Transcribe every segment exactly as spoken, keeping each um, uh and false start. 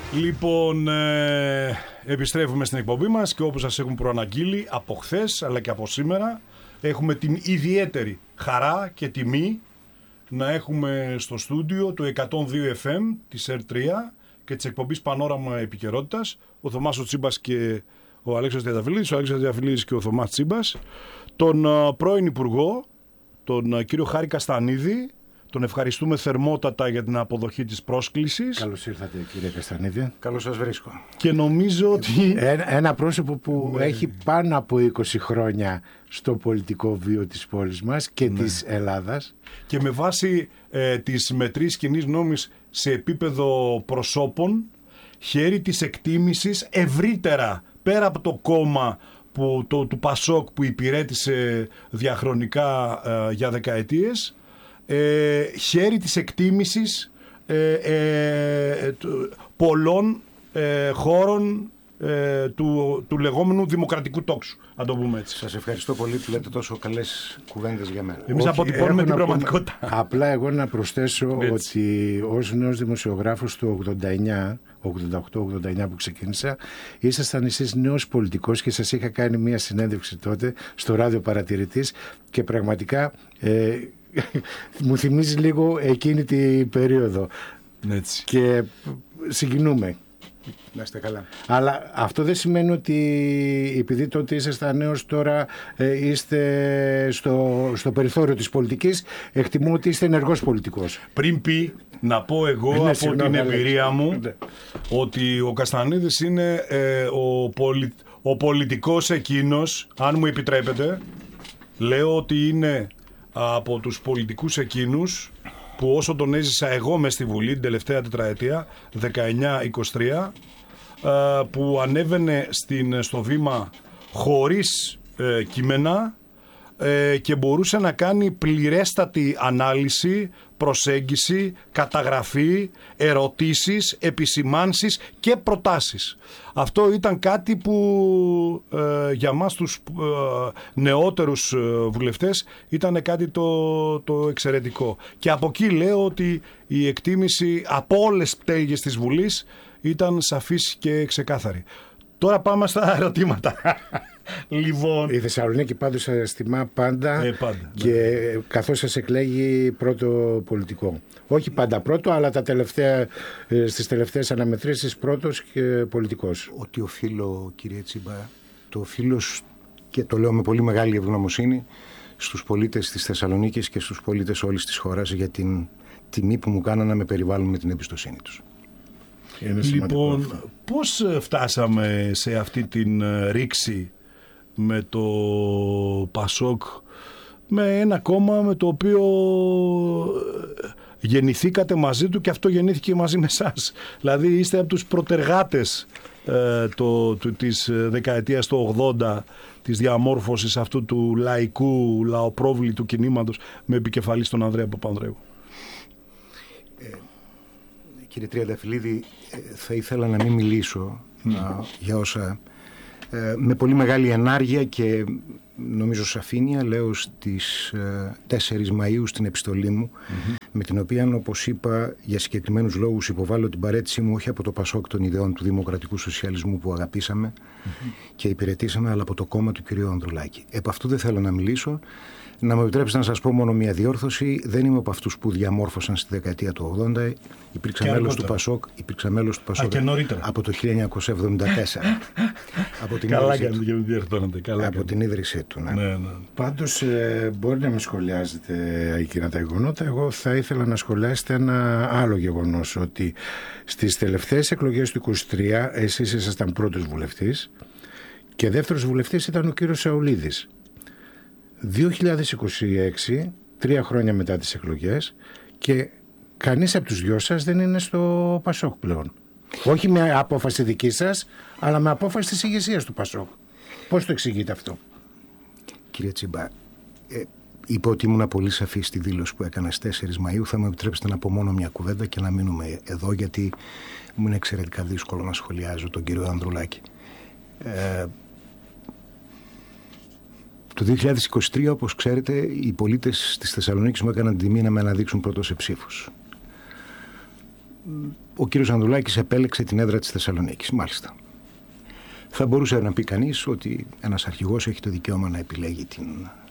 Λοιπόν, ε, επιστρέφουμε στην εκπομπή μας και όπως σας έχουμε προαναγγείλει από χθες αλλά και από σήμερα έχουμε την ιδιαίτερη χαρά και τιμή να έχουμε στο στούντιο το εκατόν δύο εφ εμ της ΕΡ τρία και της εκπομπής Πανόραμα Επικαιρότητας ο Θωμάς ο Τσίμπας και ο Αλέξανδρος Τριανταφυλλίδης, ο Αλέξανδρος Τριανταφυλλίδης και ο Θωμάς Τσίμπας, τον uh, πρώην Υπουργό, τον uh, κύριο Χάρη Καστανίδη. Τον ευχαριστούμε θερμότατα για την αποδοχή της πρόσκλησης. Καλώς ήρθατε κύριε Καστανίδη. Καλώς σας βρίσκω. Και νομίζω ότι... Ένα, ένα πρόσωπο που ναι. έχει πάνω από είκοσι χρόνια στο πολιτικό βίο της πόλης μας και ναι. της Ελλάδας. Και με βάση ε, της μετρής κοινής νόμης σε επίπεδο προσώπων, χέρι της εκτίμησης ευρύτερα, πέρα από το κόμμα που, το, του Πασόκ που υπηρέτησε διαχρονικά ε, για δεκαετίες, Ε, χέρι της εκτίμησης ε, ε, του, πολλών ε, χώρων ε, του, του λεγόμενου δημοκρατικού τόξου, αν το πούμε έτσι. Σας ευχαριστώ πολύ που λέτε τόσο καλές κουβέντες για μένα. Εμείς αποτυπώνουμε την πραγματικότητα. Απλά εγώ να προσθέσω έτσι. Ότι ως νέος δημοσιογράφος του ογδόντα εννιά, ογδόντα οκτώ ογδόντα εννιά που ξεκίνησα, ήσασταν εσείς νέος πολιτικός και σας είχα κάνει μια συνέντευξη τότε στο Ράδιο Παρατηρητής και πραγματικά ε, μου θυμίζει λίγο εκείνη την περίοδο. Έτσι. Και συγκινούμε. Να είστε καλά. Αλλά αυτό δεν σημαίνει ότι επειδή τότε ήσασταν νέος τώρα ε, είστε στο, στο περιθώριο της πολιτικής. Εκτιμώ ότι είστε ενεργός πολιτικός. Πριν πει να πω εγώ από συγγνώμη, την εμπειρία αλλά... μου ότι ο Καστανίδης είναι ε, ο, πολι... ο πολιτικός εκείνος, αν μου επιτρέπετε, λέω ότι είναι από τους πολιτικούς εκείνους που όσο τον έζησα εγώ μες στη Βουλή την τελευταία τετραετία, δεκαεννιά είκοσι τρία, που ανέβαινε στην, στο βήμα χωρίς ε, κείμενα ε, και μπορούσε να κάνει πληρέστατη ανάλυση, προσέγγιση, καταγραφή, ερωτήσεις, επισημάνσεις και προτάσεις. Αυτό ήταν κάτι που ε, για μας τους ε, νεότερους ε, βουλευτές ήταν κάτι το, το εξαιρετικό. Και από εκεί λέω ότι η εκτίμηση από όλες τις πτέρυγες της Βουλής ήταν σαφής και ξεκάθαρη. Τώρα πάμε στα ερωτήματα. Λοιπόν. Η Θεσσαλονίκη πάντως σας τιμά πάντα, ε, πάντα και ναι. καθώς σας εκλέγει πρώτο πολιτικό. Όχι πάντα πρώτο, αλλά τα τελευταία, στις τελευταίες αναμετρήσεις πρώτος και πολιτικός. Ότι οφείλω, κύριε Τσίμπα, το οφείλω και το λέω με πολύ μεγάλη ευγνωμοσύνη στους πολίτες της Θεσσαλονίκης και στους πολίτες όλης της χώρας για την τιμή που μου κάνανε να με περιβάλλουν με την εμπιστοσύνη τους. Λοιπόν, αυτό. Πώς φτάσαμε σε αυτή την ρήξη με το Πασόκ, με ένα κόμμα με το οποίο γεννηθήκατε μαζί του και αυτό γεννήθηκε μαζί με εσάς. Δηλαδή είστε από τους προτεργάτες ε, το, το, της δεκαετίας του ογδόντα, της διαμόρφωσης αυτού του λαϊκού λαοπρόβλητου κινήματος με επικεφαλή στον Ανδρέα Παπανδρέου. Ε, κύριε Τριανταφυλλίδη, θα ήθελα να μην μιλήσω mm. α, για όσα ε, με πολύ μεγάλη ενάργεια και νομίζω σαφήνεια λέω στις ε, τέσσερις Μαΐου στην επιστολή μου mm-hmm. με την οποία, όπως είπα, για συγκεκριμένους λόγους υποβάλλω την παρέτησή μου όχι από το Πασόκ των ιδεών του δημοκρατικού σοσιαλισμού που αγαπήσαμε mm-hmm. και υπηρετήσαμε, αλλά από το κόμμα του κ. Ανδρουλάκη. Επ' αυτού δεν θέλω να μιλήσω. Να μου επιτρέψετε να σας πω μόνο μια διόρθωση. Δεν είμαι από αυτούς που διαμόρφωσαν στη δεκαετία του ογδόντα. Υπήρξα μέλος του Πασόκ, υπήρξα μέλος του Πασόκ από το χίλια εννιακόσια εβδομήντα τέσσερα. από την καλά ίδρυσή του. Διορθώνετε. Καλά από την ίδρυσή του. Ναι. Ναι, ναι. Πάντως ε, μπορεί να με σχολιάζετε εκείνα τα γεγονότα. Εγώ θα ήθελα να σχολιάσετε ένα άλλο γεγονός. Ότι στις τελευταίες εκλογές του είκοσι τρία εσείς ήσασταν πρώτος βουλευτής και δεύτερος βουλευτής ήταν ο κύριος Σαουλίδης. δύο χιλιάδες είκοσι έξι, τρία χρόνια μετά τις εκλογές, και κανείς από τους δυο σας δεν είναι στο Πασόκ πλέον. Όχι με απόφαση δική σας, αλλά με απόφαση της ηγεσίας του Πασόκ. Πώς το εξηγείτε αυτό? Κύριε Τσίμπα, ε, είπα ότι ήμουν πολύ σαφή στη δήλωση που έκανα στις τέσσερις Μαΐου. Θα μου επιτρέψετε να πω μόνο μια κουβέντα και να μείνουμε εδώ, γιατί μου είναι εξαιρετικά δύσκολο να σχολιάζω τον κύριο Ανδρουλάκη. Ε, Το δύο χιλιάδες είκοσι τρία, όπως ξέρετε, οι πολίτες της Θεσσαλονίκης μου έκαναν την τιμή να με αναδείξουν πρώτο σε ψήφους. ο κύριος Ανδρουλάκης επέλεξε την έδρα της Θεσσαλονίκης. Μάλιστα. Θα μπορούσε να πει κανείς ότι ένας αρχηγός έχει το δικαίωμα να επιλέγει την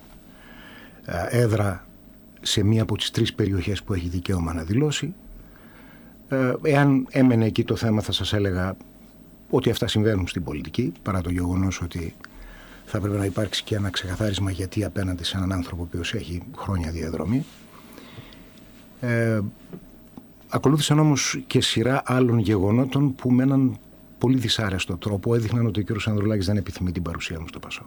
έδρα σε μία από τις τρεις περιοχές που έχει δικαίωμα να δηλώσει. Εάν έμενε εκεί το θέμα, θα σας έλεγα ότι αυτά συμβαίνουν στην πολιτική, παρά το γεγονός ότι θα πρέπει να υπάρξει και ένα ξεκαθάρισμα γιατί απέναντι σε έναν άνθρωπο ο οποίος έχει χρόνια διαδρομή. Ε, ακολούθησαν όμως και σειρά άλλων γεγονότων που με έναν πολύ δυσάρεστο τρόπο έδειχναν ότι ο κ. Ανδρουλάκης δεν επιθυμεί την παρουσία μου στο Πασόκ.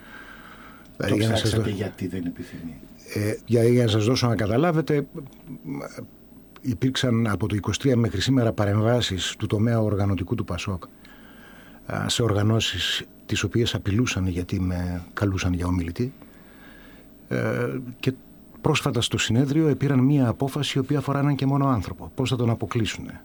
Το για ψάξατε δω... γιατί δεν επιθυμεί. Ε, για, για να σας δώσω να καταλάβετε, υπήρξαν από το είκοσι τρία μέχρι σήμερα παρεμβάσεις του τομέα οργανωτικού του Πασόκ σε οργανώσεις τις οποίες απειλούσαν γιατί με καλούσαν για ομιλητή, ε, και πρόσφατα στο συνέδριο επήραν μία απόφαση η οποία αφορά έναν και μόνο άνθρωπο. Πώς θα τον αποκλείσουν. Mm.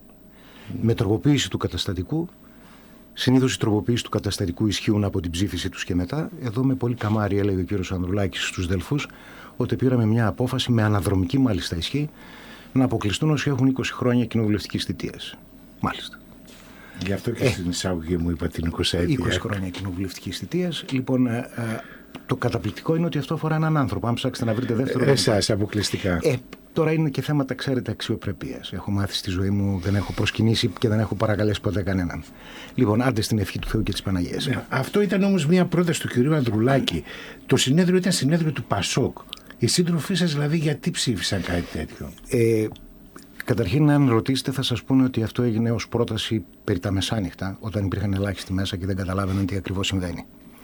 Με τροποποίηση του καταστατικού. Συνήθως οι τροποποίησεις του καταστατικού ισχύουν από την ψήφιση τους και μετά. Εδώ με πολύ καμάρι έλεγε ο κύριος Ανδρουλάκης στους Δελφούς ότι πήραμε μια απόφαση με αναδρομική μάλιστα ισχύ να αποκλειστούν όσοι έχουν είκοσι χρόνια κοινοβουλευτικής θητείας. Μάλιστα. Γι' αυτό και ε, στην εισαγωγή μου είπα την εικοσαετία. είκοσι χρόνια κοινοβουλευτικής θητείας. Λοιπόν, ε, ε, το καταπληκτικό είναι ότι αυτό αφορά έναν άνθρωπο. Αν ψάξετε να βρείτε δεύτερο. Εσάς αποκλειστικά. Ε, τώρα είναι και θέματα, ξέρετε, αξιοπρεπίας. Έχω μάθει στη ζωή μου, δεν έχω προσκυνήσει και δεν έχω παρακαλέσει ποτέ κανέναν. Λοιπόν, άντε στην ευχή του Θεού και της Παναγίας. Ναι, αυτό ήταν όμως μια πρόταση του κυρίου Ανδρουλάκη. Το συνέδριο ήταν συνέδριο του Πασόκ. Οι σύντροφοί σας δηλαδή γιατί ψήφισαν κάτι τέτοιο? Ε, Καταρχήν, αν ρωτήσετε, θα σας πούνε ότι αυτό έγινε ως πρόταση περί τα μεσάνυχτα, όταν υπήρχαν ελάχιστοι μέσα και δεν καταλάβαιναν τι ακριβώς συμβαίνει.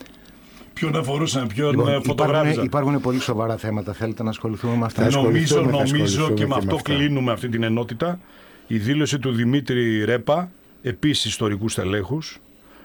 Ποιον αφορούσαν, ποιον λοιπόν, φωτογράφησαν. Υπάρχουν, υπάρχουν πολύ σοβαρά θέματα. Θέλετε να ασχοληθούμε με αυτά? Νομίζω, νομίζω και με αυτό κλείνουμε αυτή την ενότητα. Η δήλωση του Δημήτρη Ρέπα, επίσης ιστορικού στελέχους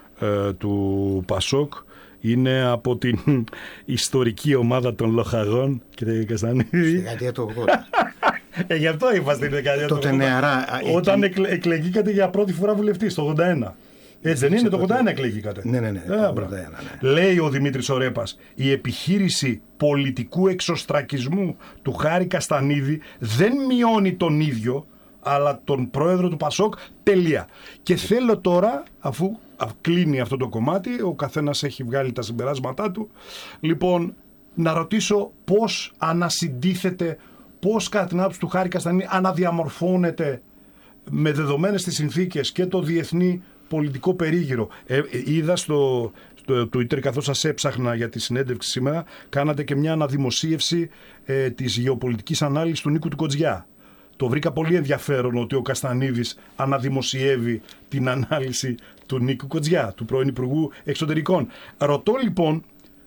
ε, του Πασόκ, είναι από την ιστορική ομάδα των Λοχαγών, κύριε Καστανίδη. Στη δεκαετία του ογδόντα. Ε, γι' αυτό είπα στην δεκαετία του ογδόντα. Νεαρά, όταν εκεί... εκλε, εκλεγήκατε για πρώτη φορά βουλευτής, το ογδόντα ένα. Έτσι δεν είναι, το ογδόντα ένα εκλεγήκατε. Ναι, ναι, ναι. Ε, ογδόντα ένα, ναι. Λέει ο Δημήτρης Ρέπας, η επιχείρηση πολιτικού εξωστρακισμού του Χάρη Καστανίδη δεν μειώνει τον ίδιο, αλλά τον πρόεδρο του Πασόκ, τελεία. Και θέλω τώρα, αφού κλείνει αυτό το κομμάτι, ο καθένας έχει βγάλει τα συμπεράσματά του, λοιπόν, να ρωτήσω πώς ανασυντίθεται, πώς κατά την άποψη του Χάρη Καστανίδη αναδιαμορφώνεται με δεδομένες τις συνθήκες και το διεθνή πολιτικό περίγυρο. Ε, είδα στο, στο Twitter, καθώς σας έψαχνα για τη συνέντευξη σήμερα, κάνατε και μια αναδημοσίευση ε, της γεωπολιτικής ανάλυσης του Νίκου του Κοτζιά. Το βρήκα πολύ ενδιαφέρον ότι ο Καστανίδης αναδημοσιεύει την ανάλυση του Νίκου Κοτζιά, του πρώην Υπουργού Εξωτερικών. Ρωτώ λοιπόν,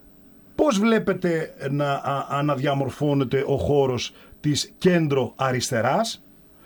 πώς βλέπετε να α, αναδιαμορφώνεται ο χώρος της κέντρο αριστεράς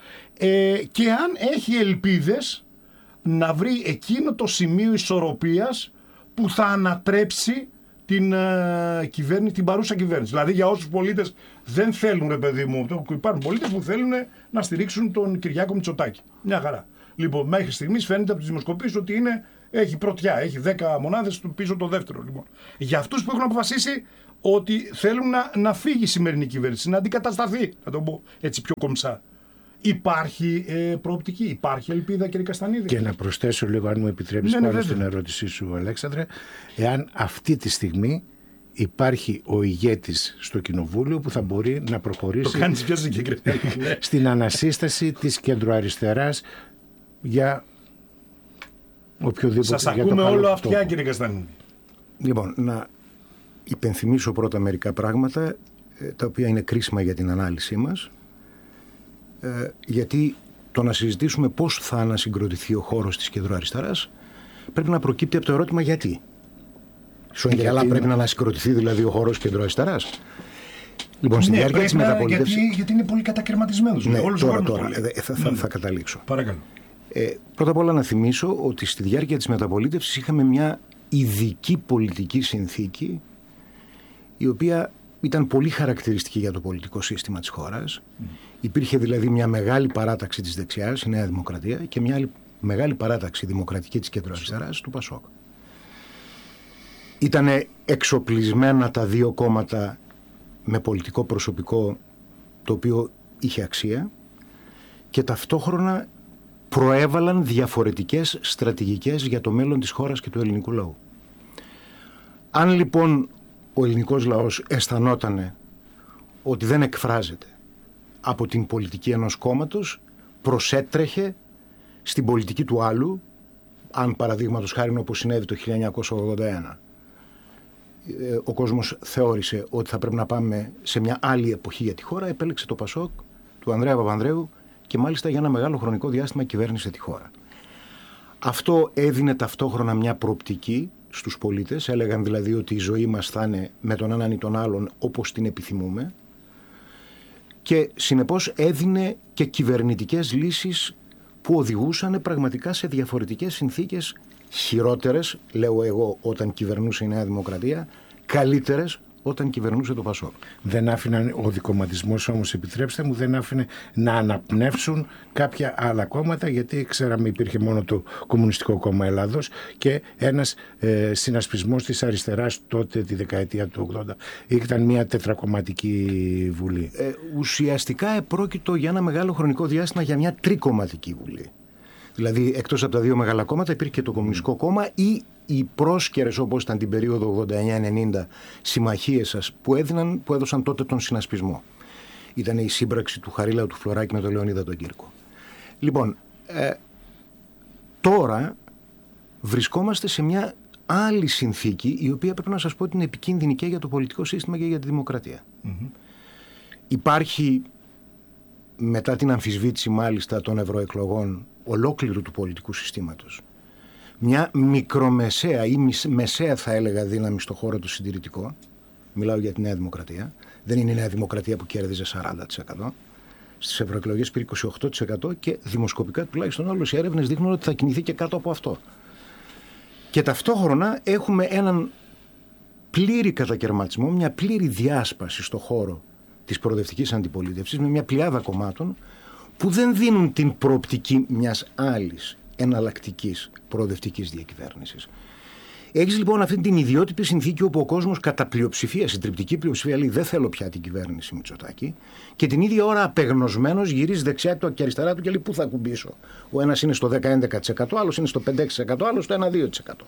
ε, και αν έχει ελπίδες να βρει εκείνο το σημείο ισορροπίας που θα ανατρέψει την, ε, κυβέρνηση, την παρούσα κυβέρνηση. Δηλαδή για όσους πολίτες δεν θέλουν, ρε παιδί μου, υπάρχουν πολίτες που θέλουν να στηρίξουν τον Κυριάκο Μητσοτάκη. Μια χαρά. Λοιπόν, μέχρι στιγμής φαίνεται από τις δημοσκοπήσεις ότι είναι, έχει πρωτιά, έχει δέκα μονάδες πίσω το δεύτερο. Λοιπόν. Για αυτούς που έχουν αποφασίσει ότι θέλουν να, να φύγει η σημερινή κυβέρνηση, να αντικατασταθεί, να το πω έτσι πιο κομψά. Υπάρχει ε, προοπτική, υπάρχει ελπίδα, κύριε Καστανίδη? Και να προσθέσω λίγο, αν μου επιτρέπεις, ναι, πάνω ναι, στην ερώτησή σου, Αλέξανδρε, εάν αυτή τη στιγμή υπάρχει ο ηγέτης στο Κοινοβούλιο που θα μπορεί να προχωρήσει το κάνεις πιο συγκεκριμένα, στην ανασύσταση της κεντροαριστεράς για οποιοδήποτε. Σας ακούμε όλο αυτιά, κύριε Καστανίδη. Λοιπόν, να υπενθυμίσω πρώτα μερικά πράγματα τα οποία είναι κρίσιμα για την ανάλυση μας. Ε, γιατί το να συζητήσουμε πώς θα ανασυγκροτηθεί ο χώρος της κεντροαριστεράς πρέπει να προκύπτει από το ερώτημα γιατί. Σου είναι καλά, πρέπει να ανασυγκροτηθεί δηλαδή ο χώρος κεντροαριστεράς. Λοιπόν, στη ναι, διάρκεια της μεταπολίτευσης. Γιατί, γιατί είναι πολύ κατακαιρματισμένος. Ναι, όλος τώρα, τώρα ε, θα, θα, ναι. θα καταλήξω. Παρακαλώ. Ε, πρώτα απ' όλα να θυμίσω ότι στη διάρκεια της μεταπολίτευσης είχαμε μια ειδική πολιτική συνθήκη η οποία ήταν πολύ χαρακτηριστική για το πολιτικό σύστημα της χώρας. Mm. Υπήρχε δηλαδή μια μεγάλη παράταξη της δεξιάς, η Νέα Δημοκρατία, και μια άλλη μεγάλη παράταξη δημοκρατική της κεντροαριστεράς, του Πασόκ. Ήτανε εξοπλισμένα τα δύο κόμματα με πολιτικό προσωπικό το οποίο είχε αξία και ταυτόχρονα προέβαλαν διαφορετικές στρατηγικές για το μέλλον της χώρας και του ελληνικού λαού. Αν λοιπόν ο ελληνικός λαός αισθανότανε ότι δεν εκφράζεται από την πολιτική ενός κόμματος, προσέτρεχε στην πολιτική του άλλου, αν παραδείγματος χάρη όπως συνέβη το χίλια εννιακόσια ογδόντα ένα. Ο κόσμος θεώρησε ότι θα πρέπει να πάμε σε μια άλλη εποχή για τη χώρα, επέλεξε το Πασόκ του Ανδρέα Παπανδρέου και μάλιστα για ένα μεγάλο χρονικό διάστημα κυβέρνησε τη χώρα. Αυτό έδινε ταυτόχρονα μια προοπτική στους πολίτες, έλεγαν δηλαδή ότι η ζωή μας θα είναι με τον έναν ή τον άλλον όπως την επιθυμούμε, και συνεπώς έδινε και κυβερνητικές λύσεις που οδηγούσαν πραγματικά σε διαφορετικές συνθήκες, χειρότερες, λέω εγώ, όταν κυβερνούσε η Νέα Δημοκρατία, καλύτερες όταν κυβερνούσε το Πασόκ. Δεν άφηναν, ο δικομματισμός όμως, επιτρέψτε μου, δεν άφηνε να αναπνεύσουν κάποια άλλα κόμματα, γιατί ξέραμε υπήρχε μόνο το Κομμουνιστικό Κόμμα Ελλάδος και ένας ε, συνασπισμός της αριστεράς τότε τη δεκαετία του ογδόντα. Ήταν μια τετρακομματική βουλή. Ε, ουσιαστικά επρόκειτο για ένα μεγάλο χρονικό διάστημα για μια τρικομματική βουλή. Δηλαδή εκτός από τα δύο μεγάλα κόμματα υπήρχε και το Κομμουνιστικό Κόμμα ή οι πρόσκαιρες, όπως ήταν την περίοδο ογδόντα εννιά ενενήντα, συμμαχίες σας που, έδιναν, που έδωσαν τότε τον συνασπισμό. Ήταν η σύμπραξη του Χαρίλαου του Φλωράκη με τον Λεωνίδα τον Κύρκο. Λοιπόν, ε, τώρα βρισκόμαστε σε μια άλλη συνθήκη, η οποία πρέπει να σας πω ότι είναι επικίνδυνη και για το πολιτικό σύστημα και για τη δημοκρατία. Mm-hmm. Υπάρχει, μετά την αμφισβήτηση μάλιστα των ευρωεκλογών ολόκληρου του πολιτικού συστήματος, μια μικρομεσαία ή μεσαία θα έλεγα δύναμη στο χώρο του συντηρητικό. Μιλάω για τη Νέα Δημοκρατία. Δεν είναι η Νέα Δημοκρατία που κέρδιζε σαράντα τοις εκατό. Στις ευρωεκλογές πήρε είκοσι οκτώ τοις εκατό και δημοσκοπικά τουλάχιστον όλες οι έρευνες δείχνουν ότι θα κινηθεί και κάτω από αυτό. Και ταυτόχρονα έχουμε έναν πλήρη κατακαιρματισμό, μια πλήρη διάσπαση στο χώρο της προοδευτικής αντιπολίτευσης με μια πλειάδα κομμάτων που δεν δίνουν την προοπτική μιας άλλης εναλλακτικής προοδευτικής διακυβέρνησης. Έχεις λοιπόν αυτή την ιδιότυπη συνθήκη όπου ο κόσμος κατά πλειοψηφία, συντριπτική πλειοψηφία, λέει δεν θέλω πια την κυβέρνηση Μητσοτάκη, και την ίδια ώρα απεγνωσμένος γυρίζει δεξιά του και αριστερά του και λέει πού θα ακουμπήσω. Ο ένας είναι στο δέκα με έντεκα τοις εκατό, άλλος είναι στο πέντε έξι τοις εκατό, άλλος στο ένα με δύο τοις εκατό.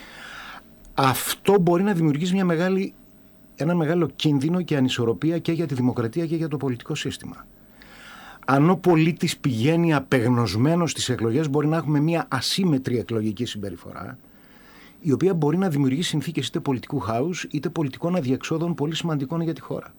Αυτό μπορεί να δημιουργήσει μια μεγάλη, ένα μεγάλο κίνδυνο και ανισορροπία και για τη δημοκρατία και για το πολιτικό σύστημα. Αν ο πολίτης πηγαίνει απεγνωσμένος στις εκλογές, μπορεί να έχουμε μια ασύμμετρη εκλογική συμπεριφορά, η οποία μπορεί να δημιουργήσει συνθήκες είτε πολιτικού χάους είτε πολιτικών αδιεξόδων πολύ σημαντικών για τη χώρα.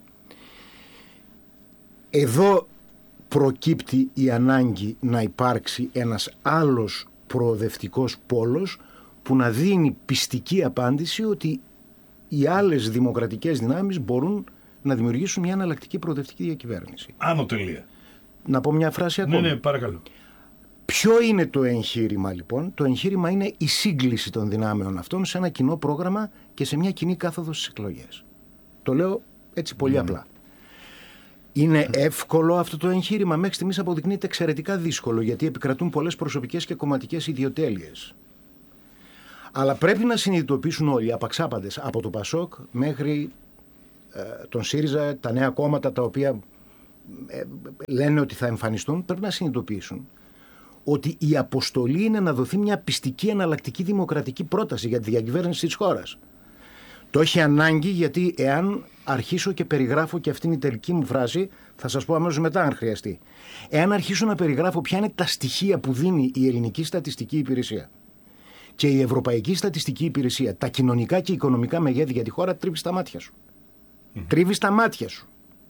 Εδώ προκύπτει η ανάγκη να υπάρξει ένας άλλος προοδευτικός πόλος που να δίνει πιστική απάντηση ότι οι άλλες δημοκρατικές δυνάμεις μπορούν να δημιουργήσουν μια εναλλακτική προοδευτική διακυβέρνηση. Άνω τελεία. Να πω μια φράση ακόμα. Ναι, ναι, παρακαλώ. Ποιο είναι το εγχείρημα λοιπόν? Το εγχείρημα είναι η σύγκληση των δυνάμεων αυτών σε ένα κοινό πρόγραμμα και σε μια κοινή κάθοδο στις εκλογές. Το λέω έτσι πολύ mm. απλά. Είναι εύκολο αυτό το εγχείρημα? Μέχρι στιγμής αποδεικνύεται εξαιρετικά δύσκολο, γιατί επικρατούν πολλές προσωπικές και κομματικές ιδιοτέλειες. Αλλά πρέπει να συνειδητοποιήσουν όλοι, απαξάπαντες, από το Πασόκ μέχρι ε, τον ΣΥΡΙΖΑ, τα νέα κόμματα τα οποία ε, λένε ότι θα εμφανιστούν, πρέπει να συνειδητοποιήσουν ότι η αποστολή είναι να δοθεί μια πιστική εναλλακτική δημοκρατική πρόταση για τη διακυβέρνηση της χώρας. Το έχει ανάγκη, γιατί εάν αρχίσω και περιγράφω, και αυτή είναι η τελική μου φράση, θα σας πω αμέσως μετά αν χρειαστεί. Εάν αρχίσω να περιγράφω ποια είναι τα στοιχεία που δίνει η ελληνική στατιστική υπηρεσία και η ευρωπαϊκή στατιστική υπηρεσία, τα κοινωνικά και οικονομικά μεγέθη για τη χώρα, τρίβει στα μάτια σου. Mm. Τρίβει στα μάτια σου.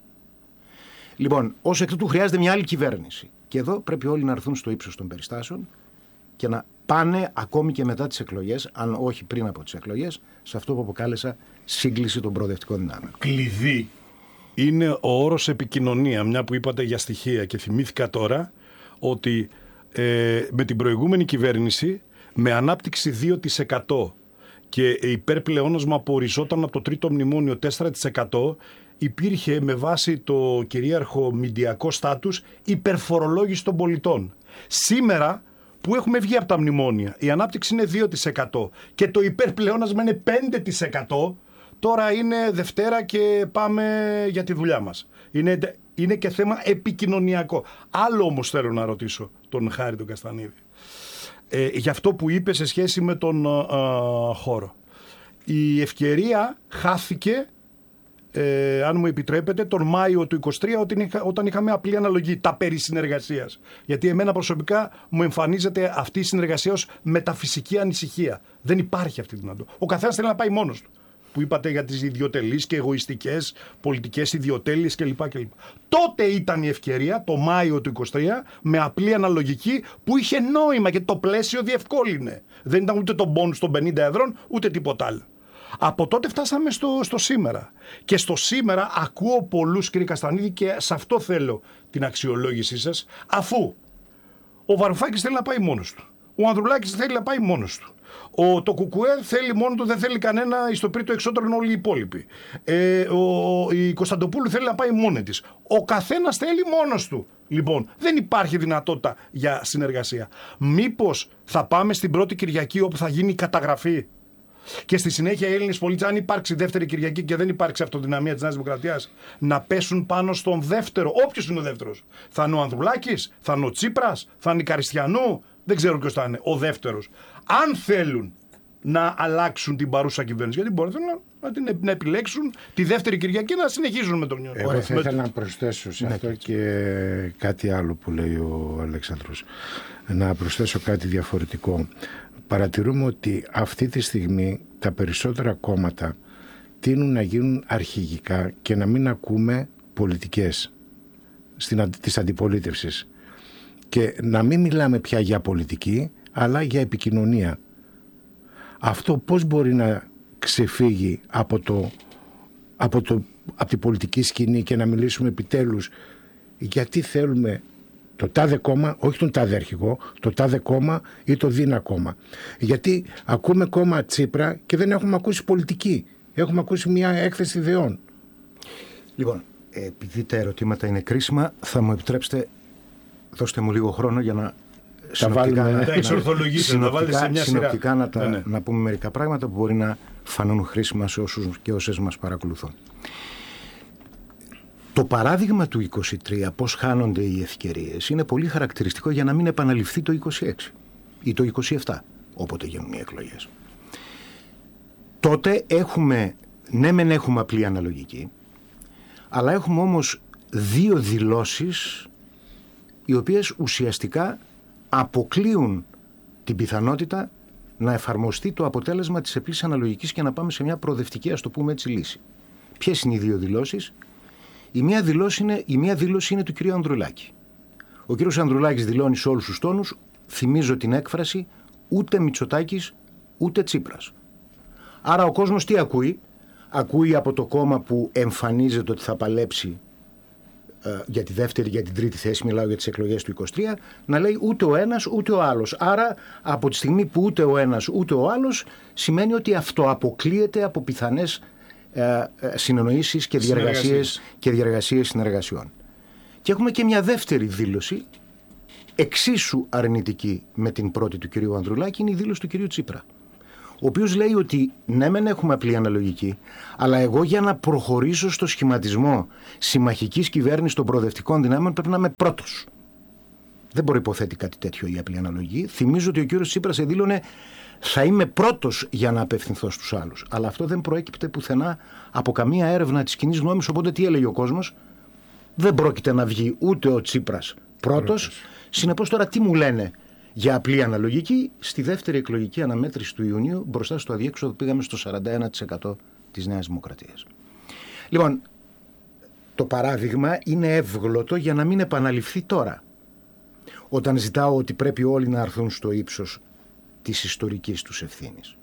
Λοιπόν, ως εκ τούτου χρειάζεται μια άλλη κυβέρνηση. Και εδώ πρέπει όλοι να έρθουν στο ύψος των περιστάσεων και να πάνε ακόμη και μετά τις εκλογές, αν όχι πριν από τις εκλογές, σε αυτό που αποκάλεσα σύγκληση των προοδευτικών δυνάμεων. Κλειδί είναι ο όρος επικοινωνία, μια που είπατε για στοιχεία, και θυμήθηκα τώρα ότι ε, με την προηγούμενη κυβέρνηση, με ανάπτυξη δύο τοις εκατό και υπερπλεόνασμα που οριζόταν από το τρίτο μνημόνιο τέσσερα τοις εκατό, υπήρχε με βάση το κυρίαρχο μηντιακό στάτους υπερφορολόγηση των πολιτών. Σήμερα που έχουμε βγει από τα μνημόνια, η ανάπτυξη είναι δύο τοις εκατό και το υπερπλεόνασμα είναι πέντε τοις εκατό, τώρα είναι Δευτέρα και πάμε για τη δουλειά μας. Είναι Είναι και θέμα επικοινωνιακό. Άλλο όμως θέλω να ρωτήσω τον Χάρη τον Καστανίδη. Ε, για αυτό που είπε σε σχέση με τον α, α, χώρο. Η ευκαιρία χάθηκε, ε, αν μου επιτρέπετε, τον Μάιο του είκοσι τρία όταν, είχα, όταν είχαμε απλή αναλογή, τα περί συνεργασίας. Γιατί εμένα προσωπικά μου εμφανίζεται αυτή η συνεργασία ως μεταφυσική ανησυχία. Δεν υπάρχει αυτή η δυνατότητα. Ο καθένας θέλει να πάει μόνος του. Που είπατε για τις ιδιωτελείς και εγωιστικές πολιτικές ιδιοτέλειες κλπ. κλπ. Τότε ήταν η ευκαιρία, το Μάιο του είκοσι τρία, με απλή αναλογική που είχε νόημα και το πλαίσιο διευκόλυνε. Δεν ήταν ούτε το μπόνους των πενήντα εδρών, ούτε τίποτα άλλο. Από τότε φτάσαμε στο, στο σήμερα. Και στο σήμερα ακούω πολλούς, κύριε Καστανίδη, και σε αυτό θέλω την αξιολόγησή σας, αφού ο Βαρουφάκης θέλει να πάει μόνος του. Ο Ανδρουλάκης θέλει να πάει μόνος του. Ο, το Κουκουέ θέλει μόνο του, δεν θέλει κανένα, στο πρίτο εξώτερο όλοι οι υπόλοιποι. Ε, ο, η Κωνσταντοπούλου θέλει να πάει μόνη της. Ο καθένας θέλει μόνος του. Λοιπόν, δεν υπάρχει δυνατότητα για συνεργασία. Μήπως θα πάμε στην πρώτη Κυριακή όπου θα γίνει η καταγραφή και στη συνέχεια οι Έλληνες πολίτες, αν υπάρξει δεύτερη Κυριακή και δεν υπάρξει αυτοδυναμία της Νέας Δημοκρατίας, να πέσουν πάνω στον δεύτερο. Όποιος είναι ο δεύτερος. Θα είναι ο Ανδρουλάκης, θα είναι ο Τσίπρας, θα είναι η Καριστιανού, δεν ξέρω ποιος θα είναι. Ο δεύτερος. Αν θέλουν να αλλάξουν την παρούσα κυβέρνηση, γιατί μπορεί να, να, να επιλέξουν τη δεύτερη Κυριακή να συνεχίζουν με τον νιό. Εγώ θα ήθελα να προσθέσω σε αυτό και κάτι άλλο που λέει ο Αλέξανδρος. Να προσθέσω κάτι διαφορετικό. Παρατηρούμε ότι αυτή τη στιγμή τα περισσότερα κόμματα τείνουν να γίνουν αρχηγικά και να μην ακούμε πολιτικές στην, της αντιπολίτευσης. Και να μην μιλάμε πια για πολιτική, αλλά για επικοινωνία. Αυτό πώς μπορεί να ξεφύγει από, το, από, το, από την πολιτική σκηνή και να μιλήσουμε επιτέλους γιατί θέλουμε το τάδε κόμμα, όχι τον τάδε αρχηγό, το τάδε κόμμα ή το δίνα κόμμα. Γιατί ακούμε κόμμα Τσίπρα και δεν έχουμε ακούσει πολιτική. Έχουμε ακούσει μια έκθεση ιδεών. Λοιπόν, επειδή τα ερωτήματα είναι κρίσιμα, θα μου επιτρέψετε, δώστε μου λίγο χρόνο για να συνοπτικά, βάλουμε, να, να, συνοπτικά, να, συνοπτικά να, τα, ναι, ναι. να πούμε μερικά πράγματα που μπορεί να φανούν χρήσιμα σε όσους και όσες μας παρακολουθούν. Το παράδειγμα του είκοσι τρία, πώς χάνονται οι ευκαιρίες, είναι πολύ χαρακτηριστικό για να μην επαναληφθεί το είκοσι έξι ή το είκοσι επτά, όποτε γίνουν οι εκλογές. Τότε έχουμε, ναι μεν έχουμε απλή αναλογική, αλλά έχουμε όμως δύο δηλώσεις οι οποίες ουσιαστικά αποκλείουν την πιθανότητα να εφαρμοστεί το αποτέλεσμα της απλής αναλογικής και να πάμε σε μια προοδευτική, ας το πούμε έτσι, λύση. Ποιες είναι οι δύο δηλώσεις? Η μία δήλωση είναι, η μία δήλωση είναι του κ. Ανδρουλάκη. Ο κ. Ανδρουλάκης δηλώνει σε όλους τους τόνους, θυμίζω την έκφραση, ούτε Μητσοτάκης ούτε Τσίπρας. Άρα ο κόσμος τι ακούει? Ακούει από το κόμμα που εμφανίζεται ότι θα παλέψει ε, για τη δεύτερη, για την τρίτη θέση, μιλάω για τις εκλογές του είκοσι τρία, να λέει ούτε ο ένας ούτε ο άλλος. Άρα από τη στιγμή που ούτε ο ένας ούτε ο άλλος, σημαίνει ότι αυτό αποκλείεται από πιθανές συνεννοήσεις και διαργασίες, και διαργασίες συνεργασιών. Και έχουμε και μια δεύτερη δήλωση εξίσου αρνητική με την πρώτη του κυρίου Ανδρουλάκη, είναι η δήλωση του κυρίου Τσίπρα, ο οποίος λέει ότι ναι μεν έχουμε απλή αναλογική, αλλά εγώ για να προχωρήσω στο σχηματισμό συμμαχικής κυβέρνησης των προοδευτικών δυνάμεων πρέπει να είμαι πρώτος. Δεν προϋποθέτει κάτι τέτοιο η απλή αναλογική. Θυμίζω ότι ο κύριος Τσίπρας δήλωνε θα είμαι πρώτος για να απευθυνθώ στους άλλους. Αλλά αυτό δεν προέκυπτε πουθενά από καμία έρευνα της κοινής γνώμης. Οπότε τι έλεγε ο κόσμος? Δεν πρόκειται να βγει ούτε ο Τσίπρας πρώτος. Συνεπώς τώρα τι μου λένε για απλή αναλογική? Στη δεύτερη εκλογική αναμέτρηση του Ιουνίου μπροστά στο αδιέξοδο πήγαμε στο σαράντα ένα τοις εκατό της Νέας Δημοκρατίας. Λοιπόν, το παράδειγμα είναι εύγλωτο για να μην επαναληφθεί τώρα, όταν ζητάω ότι πρέπει όλοι να έρθουν στο ύψος της ιστορικής τους ευθύνης.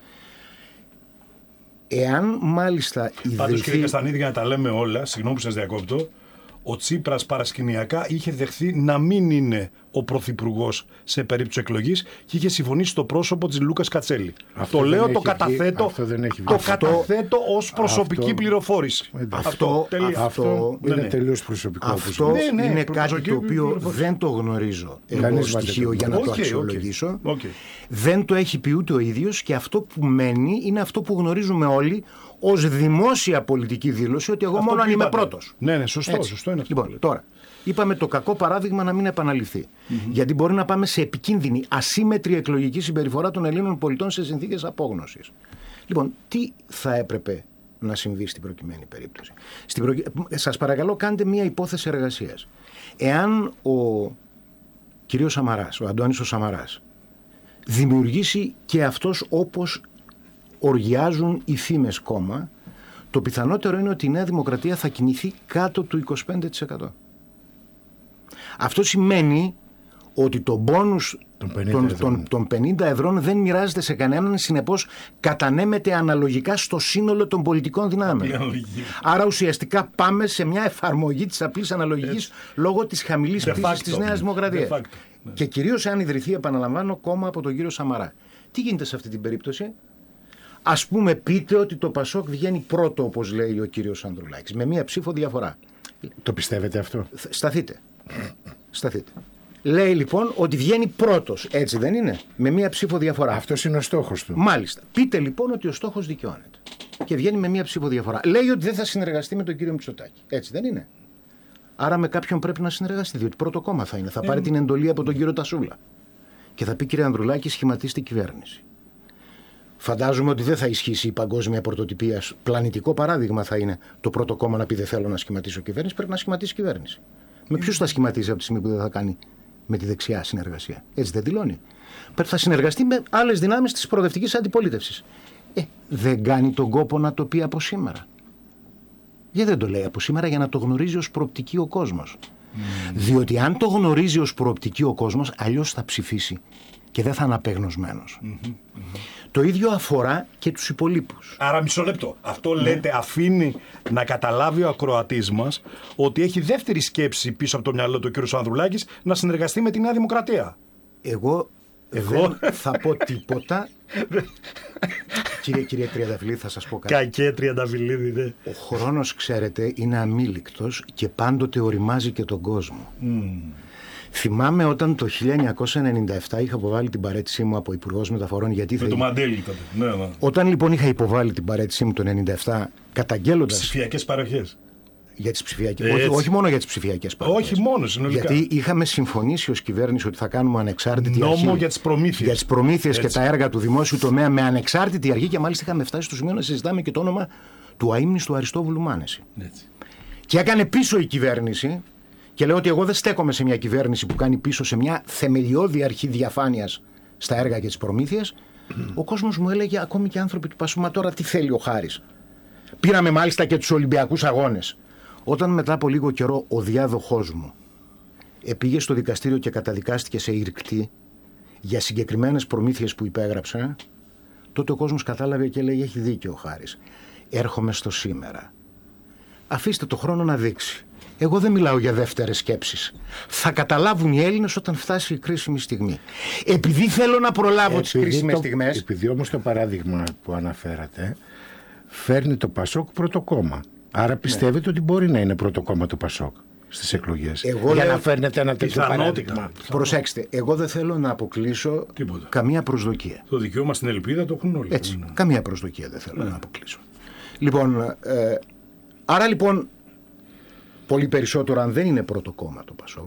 Εάν μάλιστα ιδρυθεί... Πάντως κύριε Καστανίδη, για να τα λέμε όλα, συγγνώμη που σας διακόπτω, ο Τσίπρας παρασκηνιακά είχε δεχθεί να μην είναι ο πρωθυπουργός σε περίπτωση εκλογής και είχε συμφωνήσει στο πρόσωπο της Λούκας Κατσέλη. Αυτό το λέω, το καταθέτω, το καταθέτω ως προσωπική αυτό, πληροφόρηση. Αυτό, αυτό, αυτό, αυτό είναι ναι, τελείως προσωπικό. Αυτό ναι, ναι, είναι κάτι το οποίο δεν το γνωρίζω εγώ στοιχείο για να okay, το αξιολογήσω. Okay, okay. Δεν το έχει πει ούτε ο ίδιος και αυτό που μένει είναι αυτό που γνωρίζουμε όλοι, ως δημόσια πολιτική δήλωση ότι εγώ Αυτό μόνο αν είμαι είπατε. πρώτος. Ναι, ναι, σωστό, Έτσι. σωστό είναι αυτό. Λοιπόν, τώρα, είπαμε το κακό παράδειγμα να μην επαναληφθεί. Mm-hmm. Γιατί μπορεί να πάμε σε επικίνδυνη, ασύμμετρη εκλογική συμπεριφορά των Ελλήνων πολιτών σε συνθήκες απόγνωσης. Λοιπόν, τι θα έπρεπε να συμβεί στην προκειμένη περίπτωση? Στην προ... Σας παρακαλώ, κάντε μία υπόθεση εργασίας. Εάν ο κύριος Σαμαράς, ο Αντώνης ο Σαμαράς, δημιουργήσει και αυτός όπως οργιάζουν οι φήμες κόμμα, το πιθανότερο είναι ότι η Νέα Δημοκρατία θα κινηθεί κάτω του είκοσι πέντε τοις εκατό. Αυτό σημαίνει ότι το μπόνους των πενήντα, των, των πενήντα ευρών δεν μοιράζεται σε κανέναν, συνεπώς κατανέμεται αναλογικά στο σύνολο των πολιτικών δυνάμεων. Άρα ουσιαστικά πάμε σε μια εφαρμογή της απλής αναλογικής λόγω της χαμηλής πτήσης της Νέας Δημοκρατίας. Ναι. Και κυρίως αν ιδρυθεί, επαναλαμβάνω, κόμμα από τον κύριο Σαμαρά. Τι γίνεται σε αυτή την περίπτωση? Ας πούμε, πείτε ότι το Πασόκ βγαίνει πρώτο, όπως λέει ο κύριος Ανδρουλάκης, με μία ψήφο διαφορά. Το πιστεύετε αυτό? Σταθείτε. Σταθείτε. Λέει λοιπόν ότι βγαίνει πρώτος, έτσι δεν είναι? Με μία ψήφο διαφορά. Αυτός είναι ο στόχος του. Μάλιστα. Πείτε λοιπόν ότι ο στόχος δικαιώνεται. Και βγαίνει με μία ψήφο διαφορά. Λέει ότι δεν θα συνεργαστεί με τον κύριο Μητσοτάκη. Έτσι δεν είναι? Άρα με κάποιον πρέπει να συνεργαστεί, διότι πρώτο κόμμα θα είναι. Θα πάρει ε... την εντολή από τον κύριο Τασούλα. Και θα πει, κύριε Ανδρουλάκη, σχηματίστε κυβέρνηση. Φαντάζομαι ότι δεν θα ισχύσει η παγκόσμια πρωτοτυπία. Πλανητικό παράδειγμα θα είναι το πρώτο κόμμα να πει δεν θέλω να σχηματίσω κυβέρνηση. Πρέπει να σχηματίσει κυβέρνηση. Με ποιους θα σχηματίσει από τη στιγμή που δεν θα κάνει με τη δεξιά συνεργασία? Έτσι δεν δηλώνει? Θα συνεργαστεί με άλλες δυνάμεις της προοδευτικής αντιπολίτευσης. Ε, δεν κάνει τον κόπο να το πει από σήμερα. Γιατί δεν το λέει από σήμερα? Για να το γνωρίζει ως προοπτική ο κόσμος. Mm. Διότι αν το γνωρίζει ως προοπτική ο κόσμος, αλλιώς θα ψηφίσει και δεν θα είναι απεγνωσμένος. Mm-hmm. Mm-hmm. Το ίδιο αφορά και τους υπολείπους. Άρα μισό λεπτό. Αυτό mm. λέτε αφήνει να καταλάβει ο ακροατής μας ότι έχει δεύτερη σκέψη πίσω από το μυαλό του κ. Ανδρουλάκης να συνεργαστεί με τη Νέα Δημοκρατία. Εγώ, Εγώ δεν θα πω τίποτα. Κύριε, κύριε Τριανταφυλλίδη, θα σας πω κάτι. Κακέ Τριανταφυλλίδη, ναι. Ο χρόνος, ξέρετε, είναι αμήλικτος και πάντοτε οριμάζει και τον κόσμο. Mm. Θυμάμαι όταν το χίλια εννιακόσια ενενήντα επτά είχα υποβάλει την παραίτησή μου από Υπουργός Μεταφορών. Γιατί με θα... το Μαντέλη τότε. Ναι, ναι. Όταν λοιπόν είχα υποβάλει την παραίτησή μου το ενενήντα επτά, καταγγέλλοντας. Ψηφιακές παροχές. Για τις ψηφιακές. Όχι, όχι μόνο για τις ψηφιακές παροχές. Όχι μόνο, συνολικά. Γιατί είχαμε συμφωνήσει ως κυβέρνηση ότι θα κάνουμε ανεξάρτητη νόμο αρχή. για τις προμήθειες. Για τις προμήθειες και τα έργα του δημόσιου τομέα με ανεξάρτητη αρχή, και μάλιστα είχαμε φτάσει στο σημείο να συζητάμε και το όνομα του αείμνηστου Αριστόβουλου Μάνεση. Έτσι. Και έκανε πίσω η κυβέρνηση. Και λέω ότι εγώ δεν στέκομαι σε μια κυβέρνηση που κάνει πίσω σε μια θεμελιώδη αρχή διαφάνειας στα έργα και τις προμήθειες. Mm. Ο κόσμος μου έλεγε, ακόμη και άνθρωποι του Πασού, μα τώρα τι θέλει ο Χάρης? Πήραμε μάλιστα και τους Ολυμπιακούς Αγώνες. Όταν μετά από λίγο καιρό ο διάδοχός μου πήγε στο δικαστήριο και καταδικάστηκε σε ηρκτή για συγκεκριμένες προμήθειες που υπέγραψε, τότε ο κόσμος κατάλαβε και λέει, έχει δίκιο ο Χάρης. Έρχομαι στο σήμερα. Αφήστε το χρόνο να δείξει. Εγώ δεν μιλάω για δεύτερες σκέψεις. Θα καταλάβουν οι Έλληνες όταν φτάσει η κρίσιμη στιγμή. Επειδή θέλω να προλάβω τις κρίσιμες στιγμές. Επειδή όμως το παράδειγμα που αναφέρατε φέρνει το Πασόκ πρώτο κόμμα. Άρα πιστεύετε ναι. ότι μπορεί να είναι πρώτο κόμμα το Πασόκ στις εκλογές? Εγώ για λέω... να φέρνετε ένα τέτοιο παράδειγμα. Προσέξτε, εγώ δεν θέλω να αποκλείσω Τίποτα. καμία προσδοκία. Το δικαίωμα στην ελπίδα το έχουν όλοι. Έτσι, ναι. καμία προσδοκία δεν θέλω ναι. να αποκλείσω. Λοιπόν, ε, άρα λοιπόν, πολύ περισσότερο αν δεν είναι πρώτο κόμμα το Πασόκ,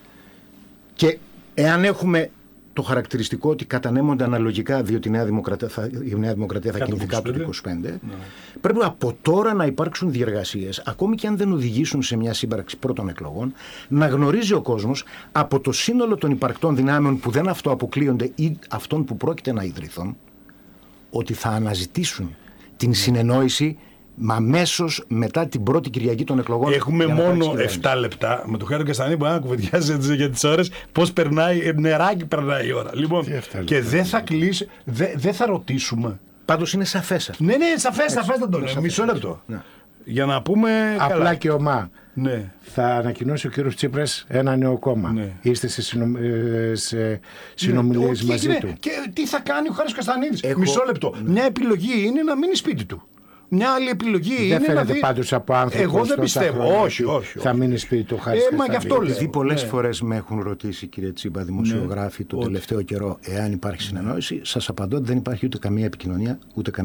και εάν έχουμε το χαρακτηριστικό ότι κατανέμονται αναλογικά, διότι η Νέα Δημοκρατία θα, η Νέα Δημοκρατία θα κινηθεί κάτω του είκοσι πέντε, ναι. πρέπει από τώρα να υπάρξουν διεργασίες, ακόμη και αν δεν οδηγήσουν σε μια σύμπραξη πρώτων εκλογών, να γνωρίζει ο κόσμος από το σύνολο των υπαρκτών δυνάμεων που δεν αυτοαποκλείονται ή αυτών που πρόκειται να ιδρυθούν, ότι θα αναζητήσουν την ναι. συνεννόηση. Μα αμέσως μετά την πρώτη Κυριακή των εκλογών. Έχουμε μόνο επτά λεπτά. Με τον Χάρο Καστανή που να κουβεντιάζει για τις ώρες, πώς περνάει, νεράκι περνάει η ώρα. Λοιπόν, και δεν θα κλείσει, δεν δε θα ρωτήσουμε. Πάντως είναι σαφές αυτό. Ναι, ναι, σαφές, σαφές θα το λέω. Μισό λεπτό. Ναι. Για να πούμε. Απλά καλά. Και ομά. Ναι. Θα ανακοινώσει ο κύριος Τσίπρας ένα νέο κόμμα. Ναι. Είστε σε, συνομ... σε συνομιλίες ναι. μαζί ναι. του. Και τι θα κάνει ο Χάρης Καστανίδης? Έχω... Μισό λεπτό. Ναι. Μια επιλογή είναι να μείνει σπίτι του. Μια άλλη επιλογή δεν είναι φαίνεται να δει... πάντως από άνθρωπο. Εγώ δεν πιστεύω. Όχι, όχι. Θα μείνει σπίτι του Χάρης ε, μα γι' αυτό λέω. Επειδή πολλές ναι. φορές με έχουν ρωτήσει, κύριε Τσίπα, δημοσιογράφοι ναι. το τελευταίο καιρό, εάν υπάρχει συνεννόηση, σας απαντώ ότι δεν υπάρχει ούτε καμία επικοινωνία, ούτε καμιά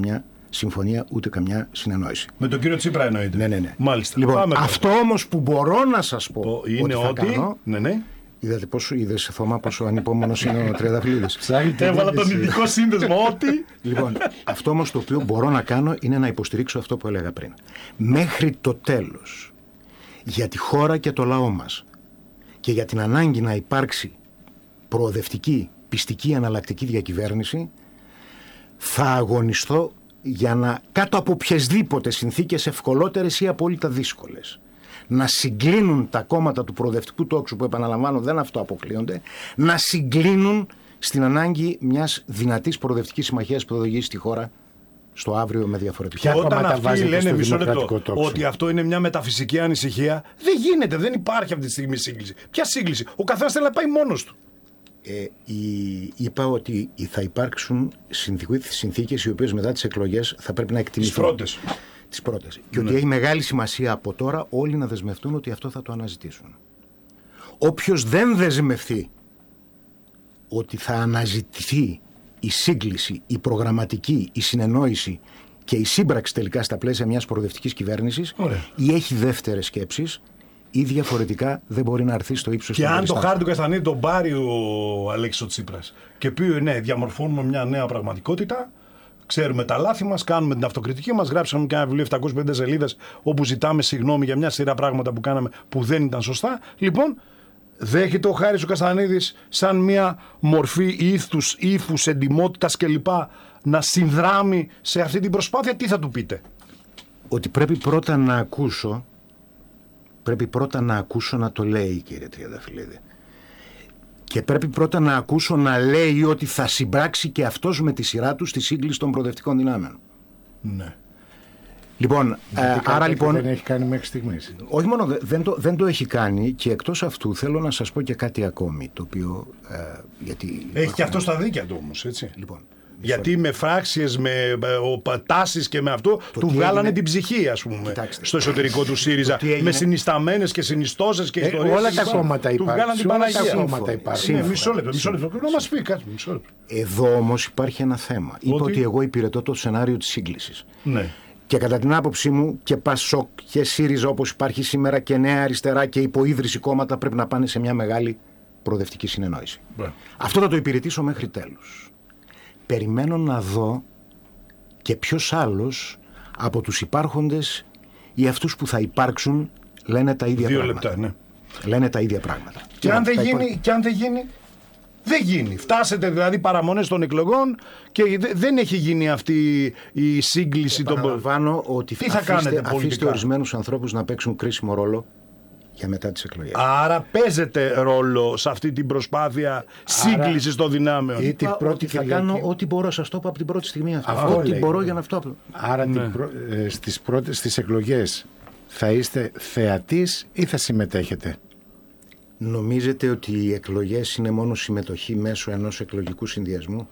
συμφωνία ούτε καμιά συνεννόηση. Με τον κύριο Τσίπρα εννοείται. Ναι, ναι, ναι. Μάλιστα. Λοιπόν, Πάμε αυτό όμως που μπορώ να σας πω είναι ότι θα ότι... κάνω... Ναι, ναι. Είδατε πόσο, είδες Θωμά πόσο ανυπόμονος είναι ο Τριανταφυλλίδης. Έβαλα τον ειδικό σύνδεσμο ότι... Λοιπόν, αυτό όμως το οποίο μπορώ να κάνω είναι να υποστηρίξω αυτό που έλεγα πριν. Μέχρι το τέλος, για τη χώρα και το λαό μας και για την ανάγκη να υπάρξει προοδευτική, πιστική, αναλλακτική διακυβέρνηση, θα αγωνιστώ για να, κάτω από οποιασδήποτε συνθήκες ευκολότερες ή απόλυτα δύσκολες, να συγκλίνουν τα κόμματα του προοδευτικού τόξου, που επαναλαμβάνω δεν αυτό αποκλείονται, να συγκλίνουν στην ανάγκη μιας δυνατής προοδευτικής συμμαχίας που θα οδηγήσει τη χώρα στο αύριο με διαφορετικά. Και όταν αυτοί λένε μισό λεπτό ότι αυτό είναι μια μεταφυσική ανησυχία, δεν γίνεται, δεν υπάρχει αυτή τη στιγμή σύγκληση. Ποια σύγκληση? Ο καθένας θέλει να πάει μόνος του. Ε, η, είπα ότι θα υπάρξουν συνθήκες οι οποίες μετά τις εκλογές θα πρέπει να εκτιμηθούν. Τις πρώτες. Τις πρώτες. Και ναι. Ότι έχει μεγάλη σημασία από τώρα όλοι να δεσμευτούν ότι αυτό θα το αναζητήσουν. Όποιος δεν δεσμευτεί ότι θα αναζητηθεί η σύγκληση, η προγραμματική, η συνεννόηση και η σύμπραξη τελικά στα πλαίσια μιας προοδευτικής κυβέρνησης, ή έχει δεύτερες σκέψεις, ή διαφορετικά δεν μπορεί να έρθει στο ύψος. Και αν το χάρτη του Καστανίδη τον πάρει ο Αλέξης ο Τσίπρας και πει ναι, διαμορφώνουμε μια νέα πραγματικότητα, ξέρουμε τα λάθη μας, κάνουμε την αυτοκριτική μας, γράψαμε και ένα βιβλίο επτακόσιες πενήντα σελίδες όπου ζητάμε συγγνώμη για μια σειρά πράγματα που κάναμε που δεν ήταν σωστά. Λοιπόν, δέχεται ο Χάρης ο Καστανίδης σαν μια μορφή ήθους, ύφους, εντιμότητας κλπ. Να συνδράμει σε αυτή την προσπάθεια? Τι θα του πείτε? Ότι πρέπει πρώτα να ακούσω, πρέπει πρώτα να ακούσω να το λέει, κύριε Τριανταφυλλίδη. Και πρέπει πρώτα να ακούσω να λέει ότι θα συμπράξει και αυτός με τη σειρά του στη σύγκληση των προοδευτικών δυνάμεων. Ναι. Λοιπόν, ε, άρα λοιπόν... Δεν έχει κάνει μέχρι στιγμής. Όχι μόνο δεν το, δεν το έχει κάνει, και εκτός αυτού θέλω να σας πω και κάτι ακόμη, το οποίο... Ε, γιατί έχει και αυτό στα δίκαια του όμως, έτσι. Λοιπόν, γιατί με φράξεις, με τάσεις και με αυτό το του βγάλανε έγινε... την ψυχή, ας πούμε, κοιτάξτε, στο εσωτερικό του ΣΥΡΙΖΑ. Με συνισταμένες και συνιστώσεις και ε, ιστορίες. Όλα τα κόμματα υπάρχουν. Του βγάλανε την Παναγία. Μισό λεπτό, μισό λεπτό. Να μας πει κάτι. Μισό λεπτό. Εδώ όμως υπάρχει ένα θέμα. Ότι... Είπα ότι εγώ υπηρετώ το σενάριο της σύγκλησης. Ναι. Και κατά την άποψή μου και Πασόκ και ΣΥΡΙΖΑ όπως υπάρχει σήμερα και Νέα Αριστερά και υποίδρυση κόμματα πρέπει να πάνε σε μια μεγάλη προοδευτική συνεννόηση. Yeah. Αυτό θα το υπηρετήσω μέχρι τέλους. Περιμένω να δω και ποιος άλλος από τους υπάρχοντες ή αυτούς που θα υπάρξουν λένε τα ίδια Δύο πράγματα. Λεπτά, ναι. Λένε τα ίδια πράγματα. Και, και, αν δεν γίνει, υπό... και αν δεν γίνει, δεν γίνει. Φτάσετε δηλαδή παραμονές των εκλογών και δεν έχει γίνει αυτή η σύγκληση των πολιτικών. Επαναλαμβάνω ότι τι θα αφήστε, κάνετε αφήστε ορισμένους ανθρώπους να παίξουν κρίσιμο ρόλο για μετά τις εκλογές. Άρα παίζετε ρόλο σε αυτή την προσπάθεια σύγκλησης των δυνάμεων. Ή την πρώτη θα Κυριακή... κάνω ό,τι μπορώ, σας το είπα από την πρώτη στιγμή αυτό. Αυτό ό,τι λέει. μπορώ για να αυτό. Άρα ναι. την προ... ε, στις, πρώτες, στις εκλογές θα είστε θεατής ή θα συμμετέχετε? Νομίζετε ότι οι εκλογές είναι μόνο συμμετοχή μέσω ενός εκλογικού συνδυασμού?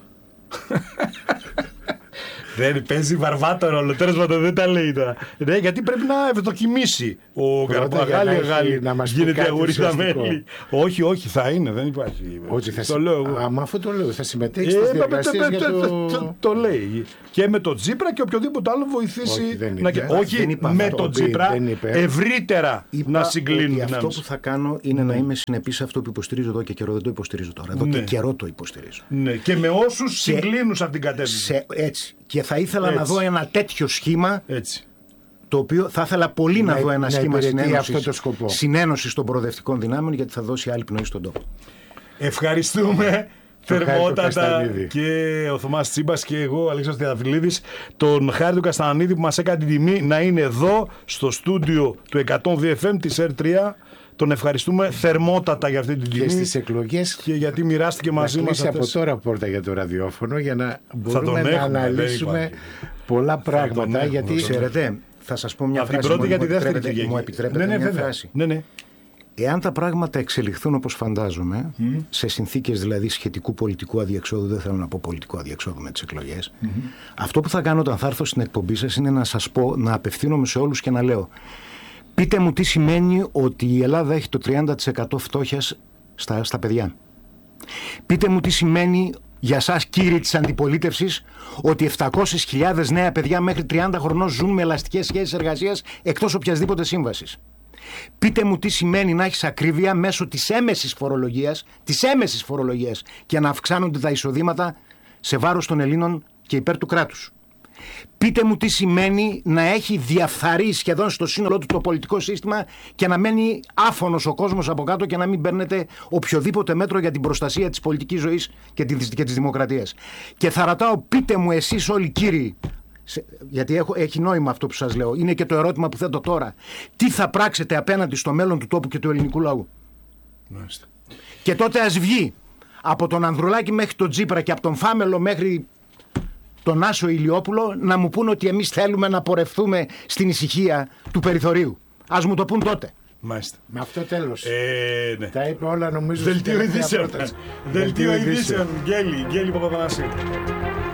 Δεν παίζει βαρβάτο ρόλο, τέλος πάντων δεν τα λέει τώρα. Ναι, γιατί πρέπει να ευδοκιμήσει ο Καρπαγάλη Γάλλη να μας γίνεται αγορίδα μέλη. Όχι, όχι, θα είναι, δεν υπάρχει. Όχι, θα το λέω. Αμα αυτό το λέω, θα συμμετέχει στις διεργασίες για το... Το λέει. Και με τον Τσίπρα και οποιοδήποτε άλλο βοηθήσει. Όχι, με τον Τσίπρα ευρύτερα να συγκλίνουν. Αυτό που θα κάνω είναι να είμαι συνεπής σε αυτό που υποστηρίζω εδώ και καιρό. Δεν το υποστηρίζω τώρα. Εδώ και καιρό το υποστηρίζω. Και με όσους συγκλίνουν σε αυτήν την κατεύθυνση. Έτσι. Και θα ήθελα Έτσι. να δω ένα τέτοιο σχήμα. Έτσι. Το οποίο θα ήθελα πολύ να, να δω ένα να σχήμα συνένωσης, συνένωση των προοδευτικών δυνάμεων, γιατί θα δώσει άλλη πνοή στον τόπο. Ευχαριστούμε θερμότατα και ο Θωμάς Τσίμπας και εγώ, Αλέξανδρος Τριανταφυλλίδης, τον Χάρη του Καστανίδη που μας έκανε την τιμή να είναι εδώ στο στούντιο του εκατόν δύο εφ εμ της Ερ τρία. Τον ευχαριστούμε θερμότατα για αυτή την τιμή. Και στις εκλογές και γιατί μοιράστηκε μαζί μας. Να από τώρα πόρτα για το ραδιόφωνο για να μπορούμε έχουμε, να αναλύσουμε πολλά πράγματα. Έχουμε, γιατί ξέρετε, θα σας πω μια από φράση. Την πρώτη μου, για τη δεύτερη επιτρέπετε, μου επιτρέπετε ναι, ναι, μια βέβαια. φράση. Ναι, ναι. Εάν τα πράγματα εξελιχθούν όπως φαντάζομαι, mm. σε συνθήκες δηλαδή σχετικού πολιτικού αδιεξόδου, δεν θέλω να πω πολιτικού αδιεξόδου με τις εκλογές, mm-hmm. αυτό που θα κάνω όταν θα έρθω στην εκπομπή σας είναι να σας πω, να απευθύνομαι σε όλους και να λέω: πείτε μου τι σημαίνει ότι η Ελλάδα έχει το τριάντα τοις εκατό φτώχειας στα, στα παιδιά. Πείτε μου τι σημαίνει για σας κύριοι της αντιπολίτευσης ότι επτακόσιες χιλιάδες νέα παιδιά μέχρι τριάντα χρονών ζουν με ελαστικές σχέσεις εργασίας εκτός οποιασδήποτε σύμβασης. Πείτε μου τι σημαίνει να έχεις ακρίβεια μέσω της έμεσης φορολογίας, της έμεσης φορολογίας και να αυξάνονται τα εισοδήματα σε βάρος των Ελλήνων και υπέρ του κράτους. Πείτε μου τι σημαίνει να έχει διαφθαρεί σχεδόν στο σύνολό του το πολιτικό σύστημα και να μένει άφωνος ο κόσμος από κάτω και να μην παίρνετε οποιοδήποτε μέτρο για την προστασία της πολιτικής ζωής και της δημοκρατίας. Και θα ρωτάω, πείτε μου εσείς όλοι κύριοι, γιατί έχω, έχει νόημα αυτό που σας λέω, είναι και το ερώτημα που θέτω τώρα, τι θα πράξετε απέναντι στο μέλλον του τόπου και του ελληνικού λαού. Μάλιστα. Και τότε ας βγει από τον Ανδρουλάκη μέχρι τον Τσίπρα και από τον Φάμελο μέχρι τον Άσο Ηλιόπουλο να μου πούν ότι εμείς θέλουμε να πορευθούμε στην ησυχία του περιθωρίου. Ας μου το πούν τότε. Μάλιστα. Με αυτό τέλος. Ε, ναι. Τα είπε όλα νομίζω. Δελτίο ειδήσεων. Δελτίο ειδήσεων. Γκέλη, Γκέλη Παπαθανασίου.